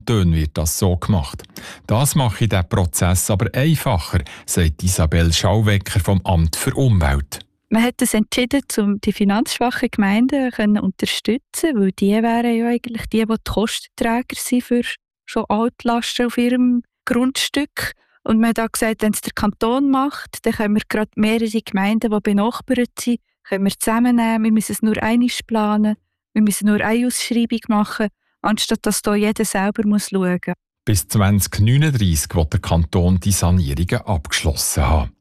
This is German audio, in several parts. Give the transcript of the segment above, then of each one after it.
Tönen wird das so gemacht. Das mache den Prozess aber einfacher, sagt Isabel Schauwecker vom Amt für Umwelt. Man hat es entschieden, um die finanzschwachen Gemeinden zu unterstützen, weil die wären ja eigentlich die Kostenträger sind für schon Altlasten auf ihrem Grundstück. Und man hat auch gesagt, wenn es der Kanton macht, dann können wir gerade mehrere Gemeinden, die benachbart sind, können wir zusammennehmen. Wir müssen es nur einmal planen, wir müssen nur eine Ausschreibung machen, anstatt dass hier jeder selber schauen muss. Bis 2039 will der Kanton die Sanierungen abgeschlossen haben.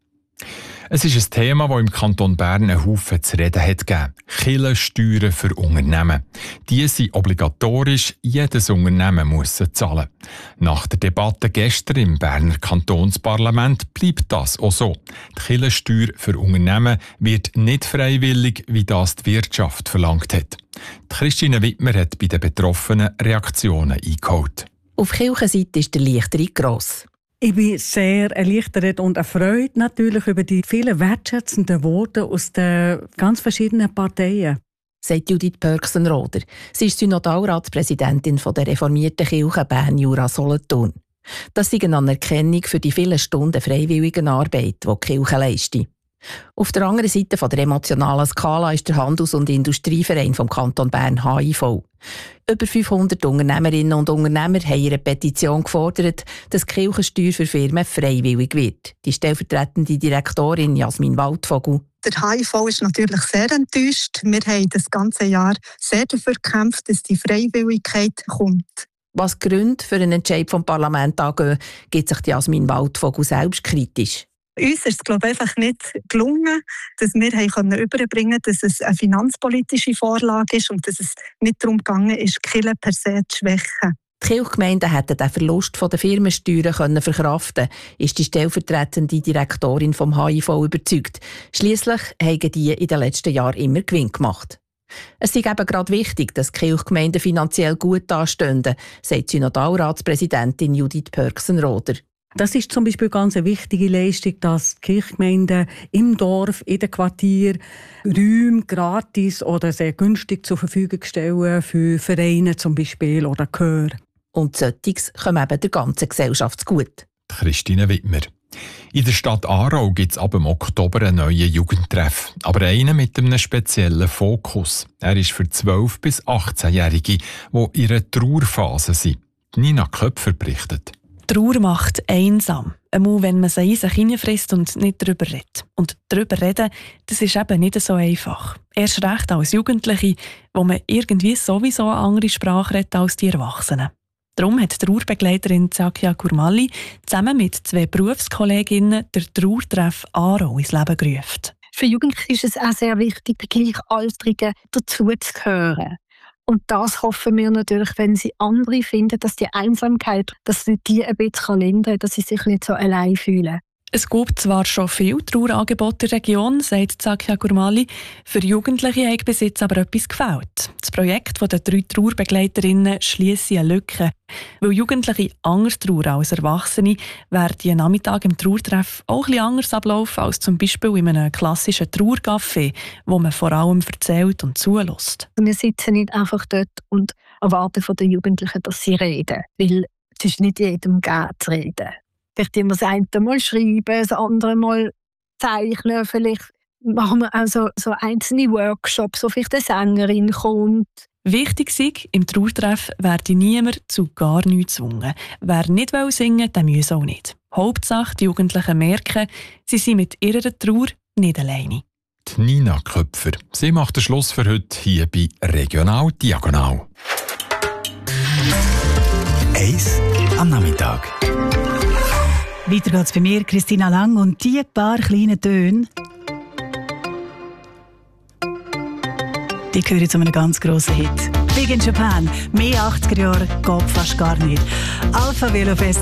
Es ist ein Thema, das im Kanton Bern einen Haufen zu reden hat gegeben. Kirchensteuern für Unternehmen. Die sind obligatorisch, jedes Unternehmen muss sie zahlen. Nach der Debatte gestern im Berner Kantonsparlament bleibt das auch so. Die Kirchensteuer für Unternehmen wird nicht freiwillig, wie das die Wirtschaft verlangt hat. Christine Wittmer hat bei den Betroffenen Reaktionen eingeholt. Auf Kirchenseite ist der Erleichterung gross. Ich bin sehr erleichtert und erfreut natürlich über die vielen wertschätzenden Worte aus den ganz verschiedenen Parteien. Sagt Judith Pörksenroder. Sie ist Synodalratspräsidentin der reformierten Kirche Bern-Jura-Solothurn. Das ist eine Anerkennung für die vielen Stunden freiwilligen Arbeit, die die Kirche leistet. Auf der anderen Seite der emotionalen Skala ist der Handels- und Industrieverein vom Kanton Bern HIV. Über 500 Unternehmerinnen und Unternehmer haben in einer Petition gefordert, dass die Kirchensteuer für Firmen freiwillig wird. Die stellvertretende Direktorin Jasmin Waldvogel. Der HIV ist natürlich sehr enttäuscht. Wir haben das ganze Jahr sehr dafür gekämpft, dass die Freiwilligkeit kommt. Was die Gründe für einen Entscheid vom Parlament angeht, gibt sich Jasmin Waldvogel selbst kritisch. Uns ist es, glaube ich, einfach nicht gelungen, dass wir überbringen konnten, dass es eine finanzpolitische Vorlage ist und dass es nicht darum gegangen ist, die Kirche per se zu schwächen. Die Kirchgemeinden hätten den Verlust der Firmensteuern verkraften können, ist die stellvertretende Direktorin vom HIV überzeugt. Schliesslich haben die in den letzten Jahren immer Gewinn gemacht. Es ist eben gerade wichtig, dass die Kirchgemeinden finanziell gut dastehen, sagt Synodalratspräsidentin Judith Pörksenroder. Das ist zum Beispiel ganz eine wichtige Leistung, dass die Kirchgemeinden im Dorf, in den Quartieren Räume gratis oder sehr günstig zur Verfügung stellen für Vereine zum Beispiel oder Chöre. Und solches kommt eben der ganzen Gesellschaft zugute. Christine Wittmer. In der Stadt Aarau gibt es ab dem Oktober einen neuen Jugendtreff, aber einen mit einem speziellen Fokus. Er ist für 12- bis 18-Jährige, die in einer Trauerphase sind. Nina Köpfer berichtet. Trauer macht einsam. Einmal, wenn man sie in sich hineinfrisst und nicht darüber redet. Und darüber reden, das ist eben nicht so einfach. Erst recht als Jugendliche, wo man irgendwie sowieso eine andere Sprache redet als die Erwachsenen. Darum hat die Trauerbegleiterin Zakia Kurmali zusammen mit 2 Berufskolleginnen den Trauertreff Aarau ins Leben gerufen. Für Jugendliche ist es auch sehr wichtig, den Gleichaltrigen dazuzugehören. Und das hoffen wir natürlich, wenn sie andere finden, dass die Einsamkeit, dass sie die ein bisschen lindern kann, dass sie sich nicht so allein fühlen. Es gibt zwar schon viele Trauerangebote in der Region, sagt Zakia Kurmali, für Jugendliche hat bis jetzt aber etwas gefehlt. Das Projekt der 3 Trauerbegleiterinnen schliesse eine Lücke. Weil Jugendliche anders trauern als Erwachsene, werden die Nachmittag im Trauertreff auch etwas anders ablaufen als zum Beispiel in einem klassischen Trauercafé, wo man vor allem erzählt und zulässt. Wir sitzen nicht einfach dort und erwarten von den Jugendlichen, dass sie reden, weil es ist nicht jedem gegeben zu reden. Vielleicht immer das eine Mal schreiben, das andere Mal zeichnen. Vielleicht machen wir auch so einzelne Workshops, wo vielleicht eine Sängerin kommt. Wichtig ist, im Trauertreff werde niemand zu gar nichts gezwungen. Wer nicht singen will, der muss auch nicht. Hauptsache, die Jugendlichen merken, sie sind mit ihrer Trauer nicht alleine. Die Nina Köpfer. Sie macht den Schluss für heute hier bei Regional Diagonal. 1 am Nachmittag. Weiter geht's bei mir, Christina Lang, und die paar kleinen Töne, die gehören zu einem ganz grossen Hit. Big in Japan, mehr 80er Jahre geht fast gar nicht. Alpha Velofest